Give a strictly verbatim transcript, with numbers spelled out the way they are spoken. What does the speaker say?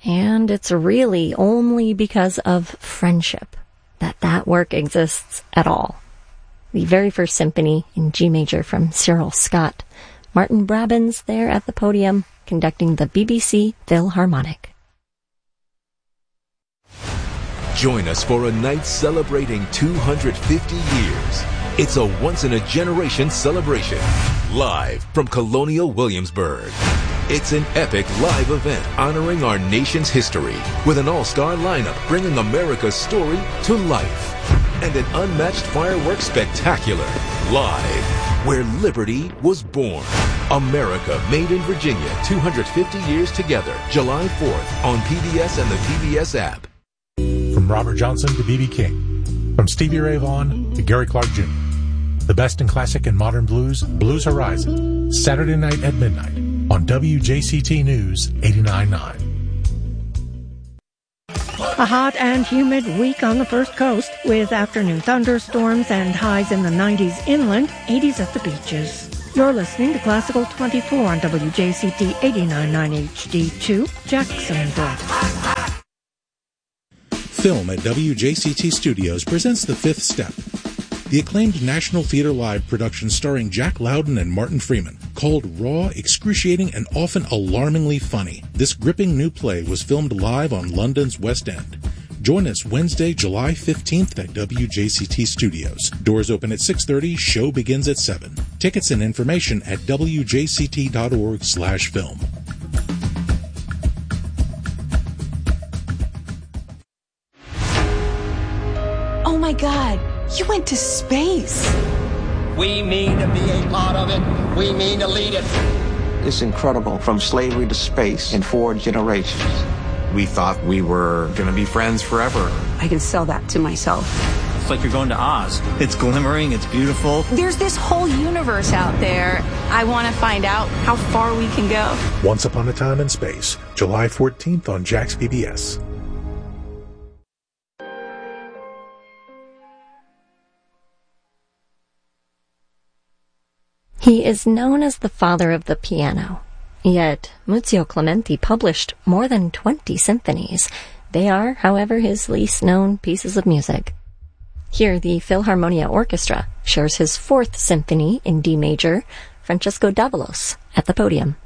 And it's really only because of friendship that that work exists at all. The very first symphony in G major from Cyril Scott. Martin Brabins there at the podium conducting the B B C Philharmonic. Join us for a night celebrating two hundred fifty years. It's a once-in-a-generation celebration, live from Colonial Williamsburg. It's an epic live event honoring our nation's history with an all-star lineup bringing America's story to life. And an unmatched fireworks spectacular, live, where liberty was born. America Made in Virginia, two hundred fifty years together, July fourth on P B S and the P B S app. From Robert Johnson to B B King, from Stevie Ray Vaughan to Gary Clark Junior The best in classic and modern blues, Blues Horizon, Saturday night at midnight on W J C T News eighty-nine point nine. A hot and humid week on the first coast with afternoon thunderstorms and highs in the nineties inland, eighties at the beaches. You're listening to Classical twenty-four on W J C T eighty-nine point nine H D two, Jacksonville. Film at W J C T Studios presents The Fifth Step, the acclaimed National Theatre Live production starring Jack Lowden and Martin Freeman. Called raw, excruciating, and often alarmingly funny, this gripping new play was filmed live on London's West End. Join us Wednesday, July fifteenth at W J C T Studios. Doors open at six thirty, show begins at seven. Tickets and information at W J C T dot org slash film. Oh my God, you went to space. We mean to be a part of it. We mean to lead it. It's incredible, from slavery to space in four generations. We thought we were going to be friends forever. I can sell that to myself. It's like you're going to Oz. It's glimmering, it's beautiful. There's this whole universe out there. I want to find out how far we can go. Once Upon a Time in Space, July fourteenth on Jax P B S. He is known as the father of the piano, yet Muzio Clementi published more than twenty symphonies. They are, however, his least known pieces of music. Here, the Philharmonia Orchestra shares his fourth symphony in D major, Francesco Davalos, at the podium.